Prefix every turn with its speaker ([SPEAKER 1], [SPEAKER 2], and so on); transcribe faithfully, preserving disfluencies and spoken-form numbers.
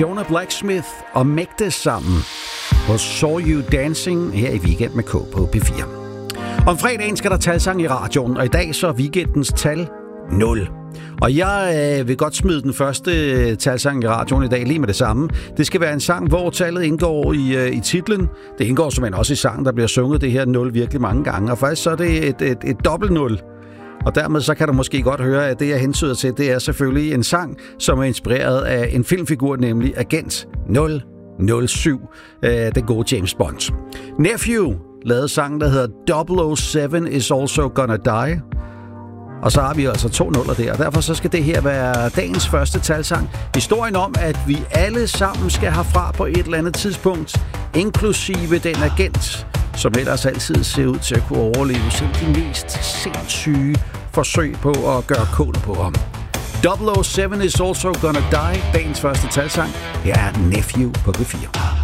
[SPEAKER 1] Shona Blacksmith og Mægte sammen på Saw You Dancing her i Weekend med K på P fire. Om fredagen skal der talsang i radioen, og i dag så er weekendens tal nul. Og jeg øh, vil godt smide den første talsang i radioen i dag lige med det samme. Det skal være en sang, hvor tallet indgår i, øh, i titlen. Det indgår simpelthen også i sangen, der bliver sunget det her nul virkelig mange gange. Og faktisk så er det et, et, et dobbelt nul. Og dermed så kan du måske godt høre, at det jeg hensyder til, det er selvfølgelig en sang, som er inspireret af en filmfigur, nemlig Agent nul nul syv, øh, den gode James Bond. Nephew lavede sangen, der hedder double oh seven is also gonna die. Og så har vi altså to nuller der, og derfor så skal det her være dagens første talsang. Historien om, at vi alle sammen skal herfra på et eller andet tidspunkt, inklusive den agent, som ellers altid ser ud til at kunne overleve selv de mest sindssyge forsøg på at gøre kål på ham. double oh seven is also gonna die, dagens første talsang. Her er Nephew på P fire.